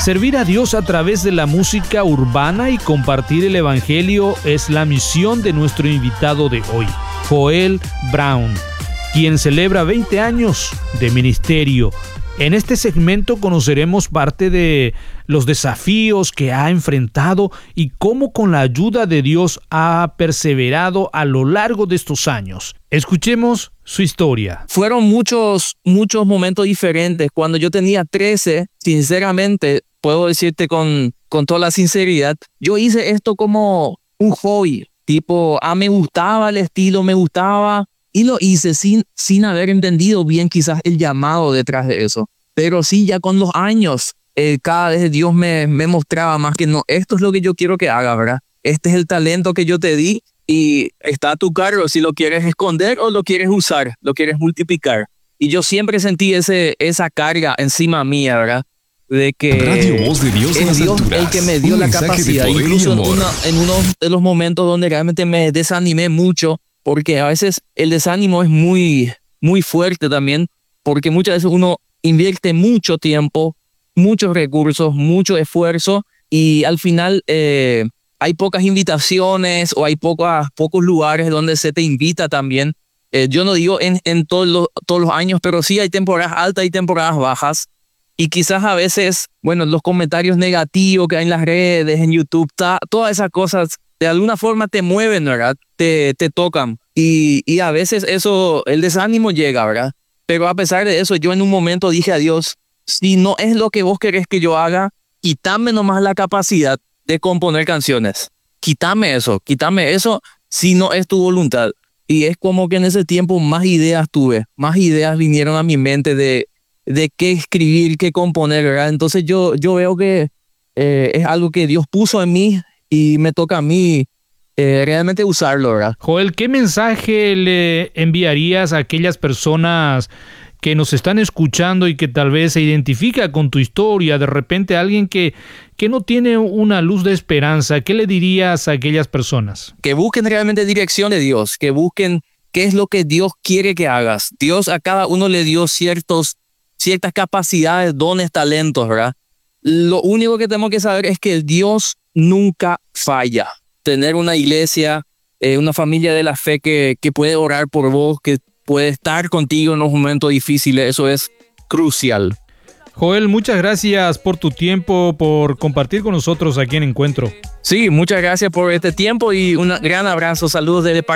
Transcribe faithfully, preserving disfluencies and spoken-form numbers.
Servir a Dios a través de la música urbana y compartir el evangelio es la misión de nuestro invitado de hoy, Joel Brown, quien celebra veinte años de ministerio. En este segmento conoceremos parte de los desafíos que ha enfrentado y cómo con la ayuda de Dios ha perseverado a lo largo de estos años. Escuchemos su historia. Fueron muchos, muchos momentos diferentes. Cuando yo tenía trece, sinceramente, puedo decirte con, con toda la sinceridad, yo hice esto como un hobby. Tipo, ah, me gustaba el estilo, me gustaba... Y lo hice sin, sin haber entendido bien quizás el llamado detrás de eso. Pero sí, ya con los años, eh, cada vez Dios me, me mostraba más que no, esto es lo que yo quiero que haga, ¿verdad? Este es el talento que yo te di y está a tu cargo si lo quieres esconder o lo quieres usar, lo quieres multiplicar. Y yo siempre sentí ese, esa carga encima mía, ¿verdad? De que Radio Voz de Dios en es las Dios alturas. el que me dio Un la mensaje de capacidad. poder y Incluso en, amor. una, en uno de los momentos donde realmente me desanimé mucho, porque a veces el desánimo es muy, muy fuerte también, porque muchas veces uno invierte mucho tiempo, muchos recursos, mucho esfuerzo y al final eh, hay pocas invitaciones o hay pocas, pocos lugares donde se te invita también. Eh, yo no digo en, en todos, los, todos los años, pero sí hay temporadas altas y temporadas bajas. Y quizás a veces, bueno, los comentarios negativos que hay en las redes, en YouTube, ta, todas esas cosas de alguna forma te mueven, ¿verdad? Te, te tocan. Y, y a veces eso, el desánimo llega, ¿verdad? Pero a pesar de eso, yo en un momento dije a Dios, si no es lo que vos querés que yo haga, quítame nomás la capacidad de componer canciones. Quítame eso, quítame eso si no es tu voluntad. Y es como que en ese tiempo más ideas tuve, más ideas vinieron a mi mente de, de qué escribir, qué componer, ¿verdad? Entonces yo, yo veo que eh, es algo que Dios puso en mí y me toca a mí eh, realmente usarlo, ¿verdad? Joel, ¿qué mensaje le enviarías a aquellas personas que nos están escuchando y que tal vez se identifica con tu historia? De repente alguien que, que no tiene una luz de esperanza, ¿qué le dirías a aquellas personas? Que busquen realmente dirección de Dios, que busquen qué es lo que Dios quiere que hagas. Dios a cada uno le dio ciertos, ciertas capacidades, dones, talentos, ¿verdad? Lo único que tenemos que saber es que Dios nunca falla. Tener una iglesia, eh, una familia de la fe que, que puede orar por vos, que puede estar contigo en los momentos difíciles, eso es crucial. Joel, muchas gracias por tu tiempo, por compartir con nosotros aquí en Encuentro. Sí, muchas gracias por este tiempo y un gran abrazo. Saludos desde